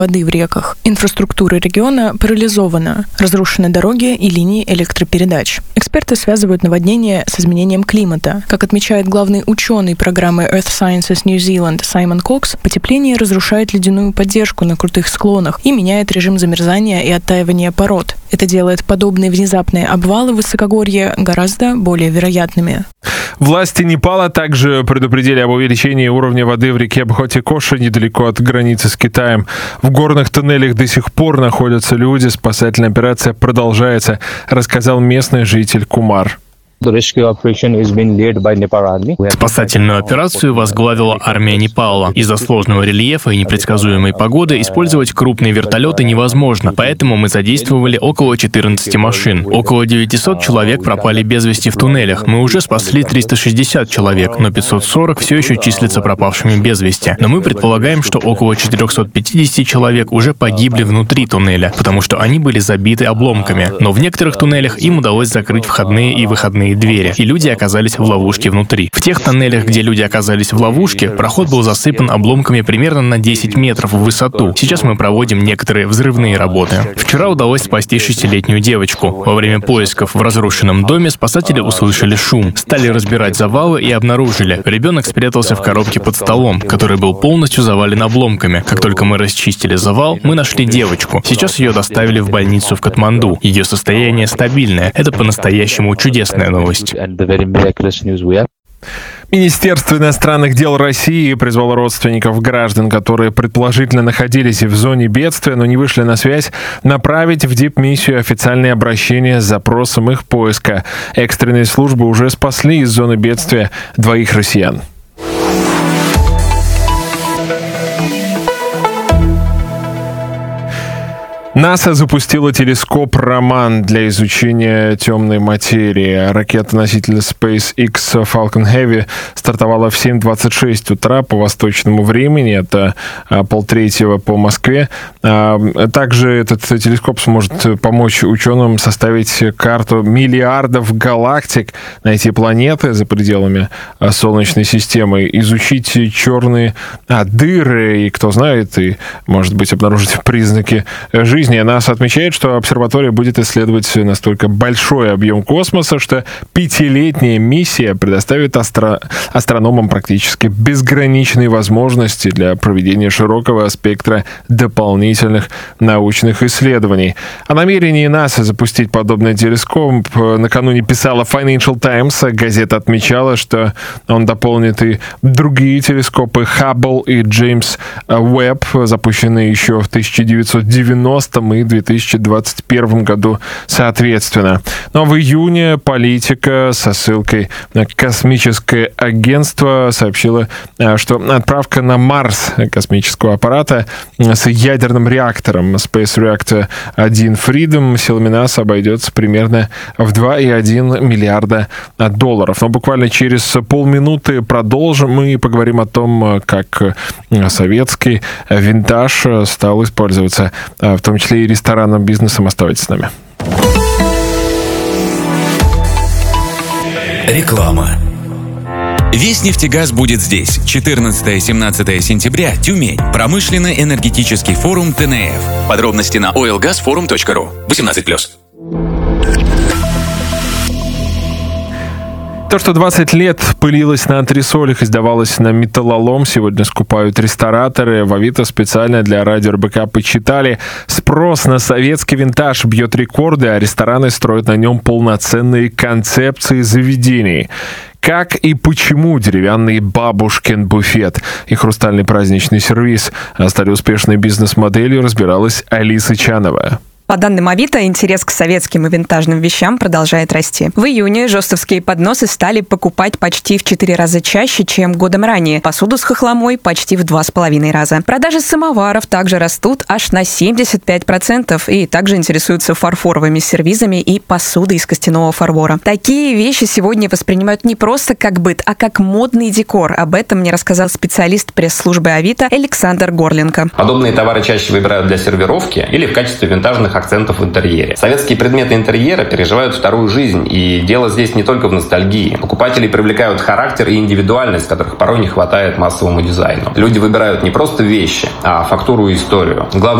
воды в реках. Инфраструктура региона парализована, разрушены дороги и линии электропередач. Эксперты связывают наводнение с изменением климата. Как отмечает главный ученый программы Earth Sciences New Zealand Саймон Кокс, потепление разрушает ледяную поддержку на крутых склонах и меняет режим замерзания и оттаивания пород. Это делает подобные внезапные обвалы в высокогорье гораздо более вероятными. Власти Непала также предупредили об увеличении уровня воды в реке Бхотикоша недалеко от границы с Китаем. В горных туннелях до сих пор находятся люди. Спасательная операция продолжается, рассказал местный житель Кумар. Спасательную операцию возглавила армия Непала. Из-за сложного рельефа и непредсказуемой погоды использовать крупные вертолеты невозможно, поэтому мы задействовали около 14 машин. Около 900 человек пропали без вести в туннелях. Мы уже спасли 360 человек, но 540 все еще числятся пропавшими без вести. Но мы предполагаем, что около 450 человек уже погибли внутри туннеля, потому что они были забиты обломками. Но в некоторых туннелях им удалось закрыть входные и выходные двери, и люди оказались в ловушке внутри. В тех тоннелях, где люди оказались в ловушке, проход был засыпан обломками примерно на 10 метров в высоту. Сейчас мы проводим некоторые взрывные работы. Вчера удалось спасти 6-летнюю девочку. Во время поисков в разрушенном доме спасатели услышали шум, стали разбирать завалы и обнаружили. Ребенок спрятался в коробке под столом, который был полностью завален обломками. Как только мы расчистили завал, мы нашли девочку. Сейчас ее доставили в больницу в Катманду. Ее состояние стабильное. Это по-настоящему чудесная новость. Министерство иностранных дел России призвало родственников граждан, которые предположительно находились в зоне бедствия, но не вышли на связь, направить в дипмиссию официальное обращение с запросом их поиска. Экстренные службы уже спасли из зоны бедствия 2 россиян. НАСА запустила телескоп «Роман» для изучения темной материи. Ракета-носитель SpaceX Falcon Heavy стартовала в 7:26 утра по восточному времени, это 2:30 по Москве. Также этот телескоп сможет помочь ученым составить карту миллиардов галактик, найти планеты за пределами Солнечной системы, изучить черные дыры и, кто знает, и, может быть, обнаружить признаки жизни. НАСА отмечает, что обсерватория будет исследовать настолько большой объем космоса, что 5-летняя миссия предоставит астрономам практически безграничные возможности для проведения широкого спектра дополнительных научных исследований. О намерении НАСА запустить подобный телескоп накануне писала Financial Times. Газета отмечала, что он дополнит и другие телескопы Хаббл и Джеймс Уэбб, запущенные еще в 1990 и 2021 году соответственно. Но в июне Политика со ссылкой на космическое агентство сообщила, что отправка на Марс космического аппарата с ядерным реактором Space Reactor 1 Freedom силами НАСА обойдется примерно в $2,1 миллиарда. Но буквально через полминуты продолжим и поговорим о том, как советский винтаж стал использоваться в том числе и ресторанным бизнесом. Оставайтесь с нами. Реклама. Весь нефтегаз будет здесь. 14-17 сентября. Тюмень. Промышленно-энергетический форум ТНФ. Подробности на oilgasforum.ru. 18+. То, что 20 лет пылилось на антресолях и сдавалось на металлолом, сегодня скупают рестораторы. В Авито специально для радио РБК почитали. Спрос на советский винтаж бьет рекорды, а рестораны строят на нем полноценные концепции заведений. Как и почему деревянный бабушкин буфет и хрустальный праздничный сервиз стали успешной бизнес-моделью, разбиралась Алиса Чанова. По данным Авито, интерес к советским и винтажным вещам продолжает расти. В июне жестовские подносы стали покупать почти в 4 раза чаще, чем годом ранее. Посуду с хохломой почти в 2,5 раза. Продажи самоваров также растут аж на 75%. И также интересуются фарфоровыми сервизами и посудой из костяного фарфора. Такие вещи сегодня воспринимают не просто как быт, а как модный декор. Об этом мне рассказал специалист пресс-службы Авито Александр Горленко. Подобные товары чаще выбирают для сервировки или в качестве винтажных акцентов в интерьере. Советские предметы интерьера переживают вторую жизнь, и дело здесь не только в ностальгии. Покупателей привлекают характер и индивидуальность, которых порой не хватает массовому дизайну. Люди выбирают не просто вещи, а фактуру и историю. Главное